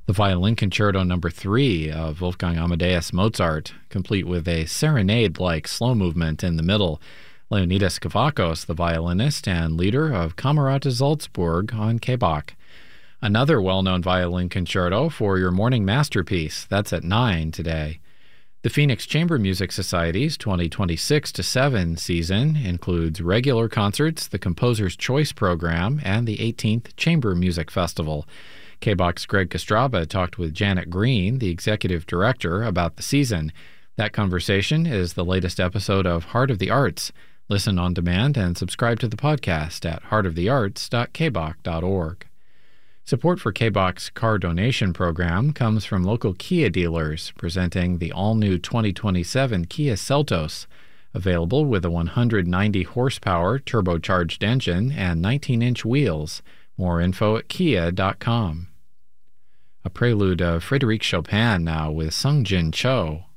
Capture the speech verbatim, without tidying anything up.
The Violin Concerto Number three of Wolfgang Amadeus Mozart, complete with a serenade-like slow movement in the middle. Leonidas Kavakos, the violinist and leader of Camerata Salzburg on K Bach. Another well-known violin concerto for your morning masterpiece. That's at nine today. The Phoenix Chamber Music Society's twenty twenty-six to seven season includes regular concerts, the Composer's Choice Program, and the eighteenth Chamber Music Festival. K Bach's Greg Kostraba talked with Janet Green, the executive director, about the season. That conversation is the latest episode of Heart of the Arts. Listen on demand and subscribe to the podcast at heart of the arts dot k bach dot org. Support for K Bach's car donation program comes from local Kia dealers presenting the all-new twenty twenty-seven Kia Seltos, available with a one hundred ninety horsepower turbocharged engine and nineteen inch wheels. More info at kia dot com. A prelude of Frédéric Chopin now with Sung Jin Cho.